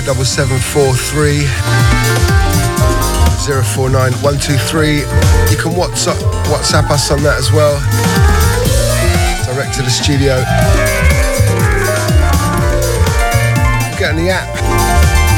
07743 049123. You can WhatsApp us on that as well. Direct to the studio. Get on the app.